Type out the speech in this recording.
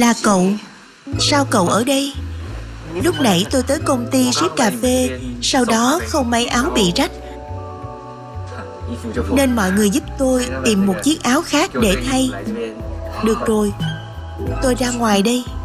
Là cậu? Sao cậu ở đây? Lúc nãy tôi tới công ty ship cà phê, sau đó không may áo bị rách, nên mọi người giúp tôi tìm một chiếc áo khác để thay. Được rồi, tôi ra ngoài đây.